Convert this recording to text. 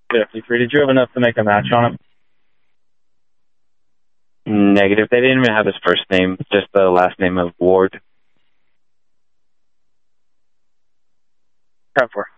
53. Did you have enough to make a match on him? Negative. They didn't even have his first name, just the last name of Ward. 10-4.